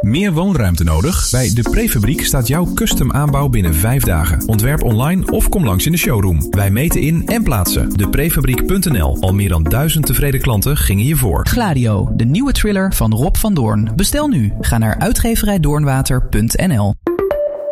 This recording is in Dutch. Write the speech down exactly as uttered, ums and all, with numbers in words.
Meer woonruimte nodig? Bij De Prefabriek staat jouw custom aanbouw binnen vijf dagen. Ontwerp online of kom langs in de showroom. Wij meten in en plaatsen. de prefabriek punt n l. Al meer dan duizend tevreden klanten gingen hiervoor. Gladio, de nieuwe thriller van Rob van Doorn. Bestel nu. Ga naar uitgeverij doornwater punt n l.